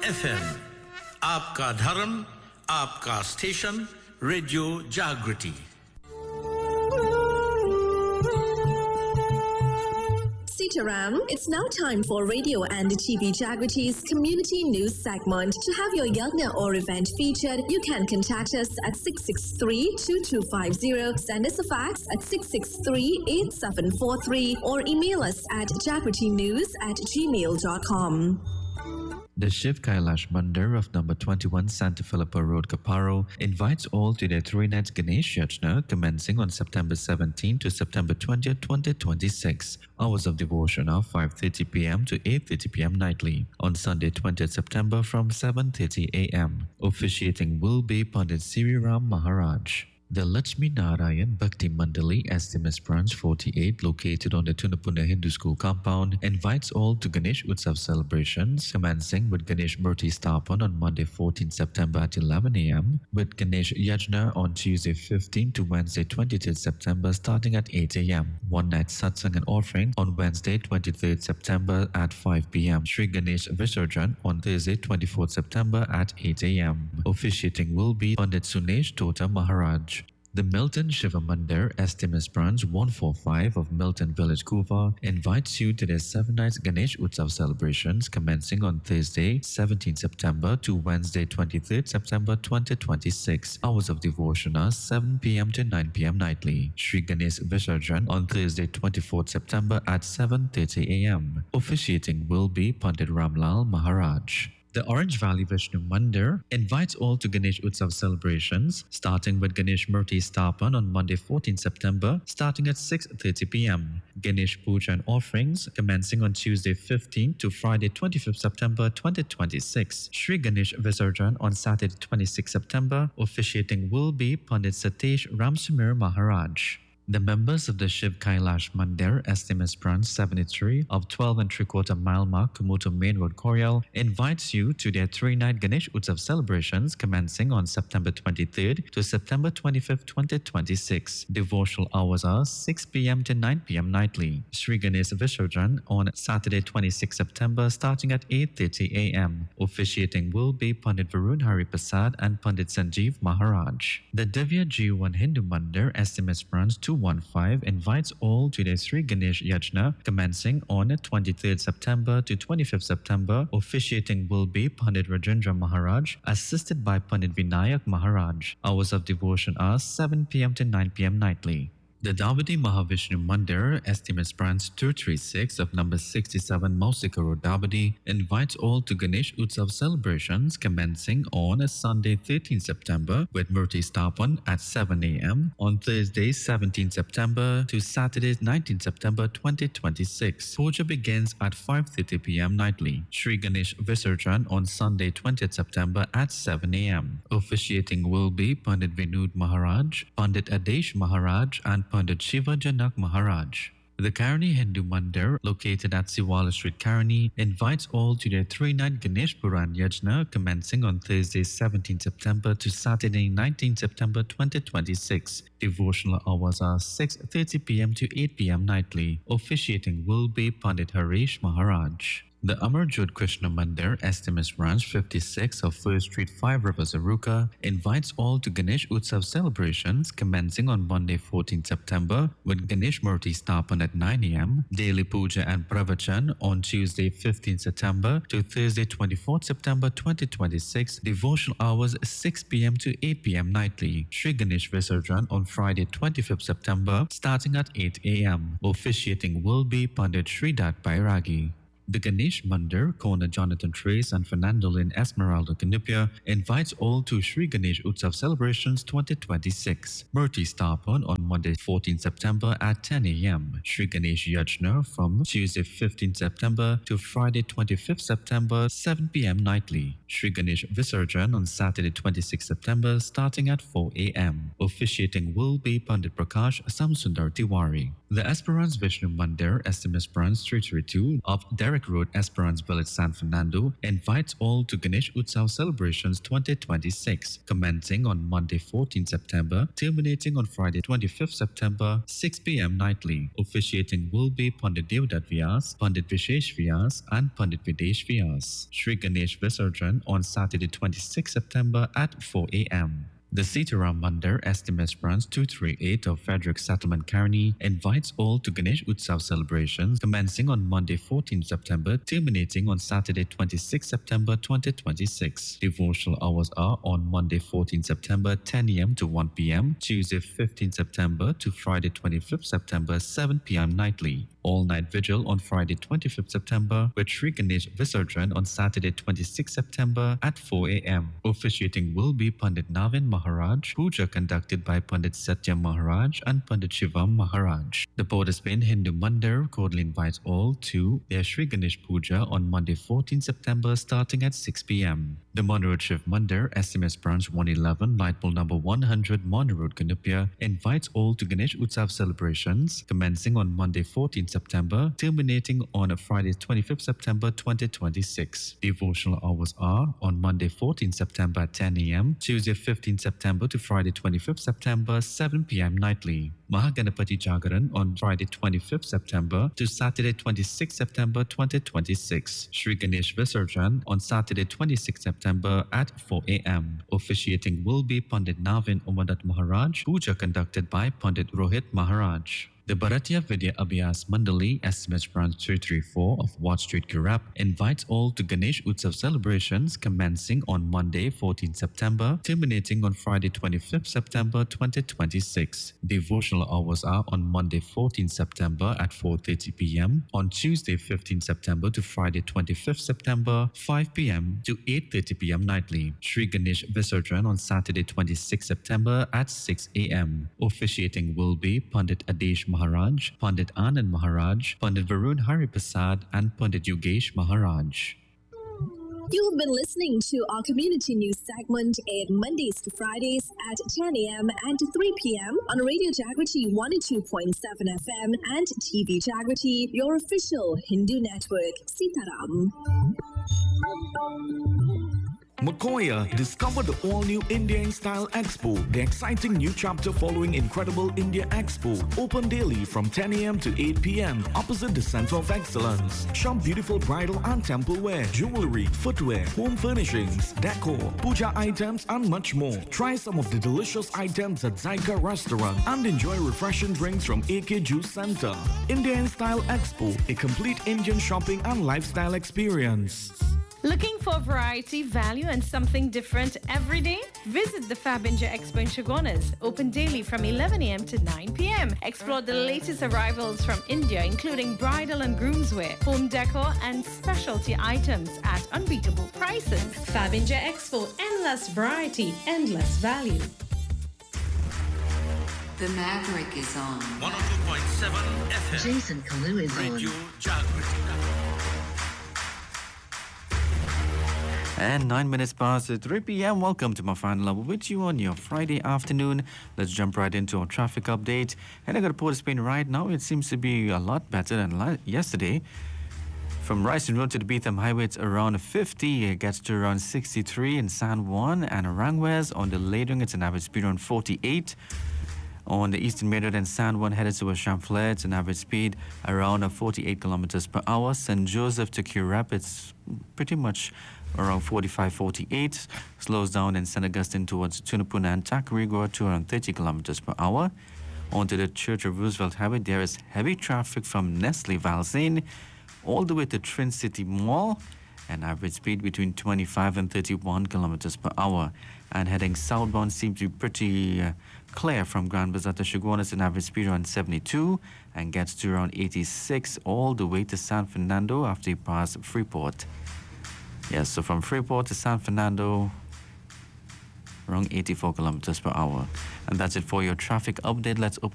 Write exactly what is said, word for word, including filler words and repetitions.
F M आपका धर्म आपका स्टेशन रेडियो जागृति। Sitaram, it's now time for Radio and T V Jagrity's community news segment. To have your yagna or event featured, you can contact us at six six three, two two five zero, send us a fax at six six three, eight seven four three, or email us at jagritynews at gmail dot com. The Shiv Kailash Mandir of number twenty-one Santa Philippa Road, Caparo, invites all to their three-night Ganesh Yajna commencing on September seventeenth to September twentieth, twenty twenty-six. Hours of devotion are five thirty p m to eight thirty p m nightly. On Sunday, twentieth September from seven thirty a m Officiating will be Pandit Sri Ram Maharaj. The Lakshmi Narayan Bhakti Mandali Estimates Branch forty-eight, located on the Tunapuna Hindu School compound, invites all to Ganesh Utsav celebrations, commencing with Ganesh Murti Stapan on Monday fourteenth September at eleven a m, with Ganesh Yajna on Tuesday fifteenth to Wednesday twenty-third September starting at eight a m. One night satsang and offering on Wednesday twenty-third September at five p m. Sri Ganesh Visarjan on Thursday twenty-fourth September at eight a m. Officiating will be Pandit Sunesh Tota Maharaj. The Milton Shiva Mandir Estimates Branch one forty-five of Milton Village, Kuva, invites you to their seven nights Ganesh Utsav celebrations commencing on Thursday seventeenth September to Wednesday twenty-third September twenty twenty-six. Hours of devotion are seven p m to nine p m nightly. Sri Ganesh Visarjan on Thursday twenty-fourth September at seven thirty a m. Officiating will be Pandit Ramlal Maharaj. The Orange Valley Vishnu Mandir invites all to Ganesh Utsav celebrations, starting with Ganesh Murti Stapan on Monday fourteenth September, starting at six thirty p m. Ganesh Puja and offerings commencing on Tuesday fifteenth to Friday twenty-fifth September twenty twenty-six. Sri Ganesh Visarjan on Saturday twenty-sixth September. Officiating will be Pandit Satesh Ramsamir Maharaj. The members of the Shiv Kailash Mandir Estimates Branch seventy-three of twelve and three quarter mile mark Kumuto Main Road, Koryal, invites you to their three-night Ganesh Utsav celebrations commencing on September twenty-third to September twenty-fifth, twenty twenty-six. Devotional hours are six p m to nine p m nightly. Sri Ganesh Visarjan on Saturday twenty-sixth September starting at eight thirty a m. Officiating will be Pandit Varun Hari Prasad and Pandit Sanjeev Maharaj. The Divya Jivan Hindu Mandir Estimates Branch two fifteen invites all to the Sri Ganesh Yajna commencing on twenty-third September to twenty-fifth September. Officiating will be Pandit Rajendra Maharaj, assisted by Pandit Vinayak Maharaj. Hours of devotion are seven p m to nine p m nightly. The Davadi Mahavishnu Mandir Estimates Branch two thirty-six of number sixty-seven Mausika Road, Davadi, invites all to Ganesh Utsav celebrations commencing on Sunday thirteenth September with Murti Stapan at seven a m, on Thursday seventeenth September to Saturday nineteenth September twenty twenty-six. Puja begins at five thirty p m nightly. Sri Ganesh Visarjan on Sunday twentieth September at seven a m. Officiating will be Pandit Vinud Maharaj, Pandit Adesh Maharaj and Pandit Shiva Janak Maharaj. The Karani Hindu Mandir, located at Siwala Street, Karani, invites all to their three-night Ganesh Puran Yajna commencing on Thursday seventeenth September to Saturday nineteenth September twenty twenty-six. Devotional hours are six thirty p m to eight p m nightly. Officiating will be Pandit Harish Maharaj. The Amarjot Krishna Mandir Estimates Branch fifty-six of First Street, Five Rivers, Aruka, invites all to Ganesh Utsav celebrations commencing on Monday fourteenth September with Ganesh Murti Stapan at nine a m, daily puja and pravachan on Tuesday fifteenth September to Thursday twenty-fourth September twenty twenty-six. Devotional hours six p m to eight p m nightly. Sri Ganesh Visarjan on Friday twenty-fifth September starting at eight a m. Officiating will be Pandit Sridat Bairagi. The Ganesh Mandir, Kona Jonathan Trace and Fernando Lynn Esmeralda Canupia invites all to Sri Ganesh Utsav celebrations twenty twenty-six. Murti Stapan on Monday fourteenth September at ten a m. Sri Ganesh Yajna from Tuesday fifteenth September to Friday twenty-fifth September seven p m nightly. Sri Ganesh Visarjan on Saturday twenty-sixth September starting at four a m. Officiating will be Pandit Prakash Samsundar Tiwari. The Esperance Vishnu Mandir, S M S Branch three thirty-two of Derrick Road, Esperance Village, San Fernando, invites all to Ganesh Utsav celebrations twenty twenty-six, commencing on Monday fourteenth September, terminating on Friday twenty-fifth September, six p m nightly. Officiating will be Pandit Devdutt Vyas, Pandit Vishesh Vyas, and Pandit Videsh Vyas. Sri Ganesh Visarjan on Saturday twenty-sixth September at four a m The Sitaram Mandir, S M S Branch two thirty-eight of Frederick Settlement, Kearney, invites all to Ganesh Utsav celebrations commencing on Monday fourteenth September, terminating on Saturday twenty-sixth September twenty twenty-six. Devotional hours are on Monday fourteenth September ten a m to one p m, Tuesday fifteenth September to Friday twenty-fifth September seven p m nightly. All-night vigil on Friday twenty-fifth September with Sri Ganesh Visarjan on Saturday twenty-sixth September at four a m Officiating will be Pandit Navin Maharaj, puja conducted by Pandit Satya Maharaj and Pandit Shivam Maharaj. The Port of Spain Hindu Mandir cordially invites all to their Sri Ganesh Puja on Monday fourteenth September starting at six p m The Monroe Shiv Mandir, S M S Branch one eleven, Lightpole number one hundred, Monroe Road, Kanupia, invites all to Ganesh Utsav celebrations commencing on Monday fourteenth September, terminating on Friday twenty-fifth September twenty twenty-six. Devotional hours are on Monday fourteenth September at ten a m, Tuesday fifteenth September to Friday twenty-fifth September seven p m nightly. Mahaganapati Jagaran on Friday twenty-fifth September to Saturday twenty-sixth September twenty twenty-six. Sri Ganesh Visarjan on Saturday twenty-sixth September at four a m Officiating will be Pandit Navin Umadat Maharaj, puja conducted by Pandit Rohit Maharaj. The Bharatiya Vidya Abhyas Mandali, S M S Branch three thirty-four of Watt Street, Kirap, invites all to Ganesh Utsav celebrations commencing on Monday fourteenth September, terminating on Friday twenty-fifth September twenty twenty-six. Devotional hours are on Monday fourteenth September at four thirty p m, on Tuesday fifteenth September to Friday twenty-fifth September five p m to eight thirty p m nightly. Sri Ganesh Visarjan on Saturday twenty-sixth September at six a m Officiating will be Pandit Adesh Maharaj, Pandit Anand Maharaj, Pandit Varun Hari Prasad, and Pandit Yogesh Maharaj. You have been listening to our community news segment aired Mondays to Fridays at ten a m and three p m on Radio Jagriti one oh two point seven F M and T V Jagriti, your official Hindu network. Sitaram. Makoya, discover the all-new India in Style Expo, the exciting new chapter following Incredible India Expo. Open daily from ten a m to eight p m opposite the Center of Excellence. Shop beautiful bridal and temple wear, jewelry, footwear, home furnishings, decor, puja items, and much more. Try some of the delicious items at Zyka Restaurant and enjoy refreshing drinks from A K Juice Center. India in Style Expo, a complete Indian shopping and lifestyle experience. Looking for variety, value, and something different every day? Visit the Fabinja Expo in Chagonas, open daily from eleven a m to nine p m Explore the latest arrivals from India, including bridal and groomswear, home decor, and specialty items at unbeatable prices. Fabinja Expo, endless variety, endless value. The Maverick is on. one oh two point seven F M. Jason Kalu is Radio on. Jagriti. And nine minutes past three p m Welcome to my final hour with you on your Friday afternoon. Let's jump right into our traffic update. And I got a Port of Spain right now. It seems to be a lot better than la- yesterday. From Ryson Road to the Beetham Highway, it's around fifty. It gets to around sixty-three in San Juan and Aranjuez. On the Lading, it's an average speed around forty-eight. On the Eastern Main Road and San Juan headed to Champlain, it's an average speed around forty-eight kilometers per hour. Saint Joseph to Currap, it's pretty much around forty-five, forty-eight. Slows down in Saint Augustine towards Tunapuna and Tacarigua to around thirty kilometers per hour. Onto the Church of Roosevelt Highway, there is heavy traffic from Nestle Valsane all the way to Trin City Mall, an average speed between twenty-five and thirty-one kilometers per hour. And heading southbound seems to be pretty uh, clear from Grand Bazaar to Chaguanas, an average speed around seventy-two and gets to around eighty-six all the way to San Fernando after you pass Freeport. Yes, so from Freeport to San Fernando, around eighty-four kilometers per hour. And that's it for your traffic update. Let's open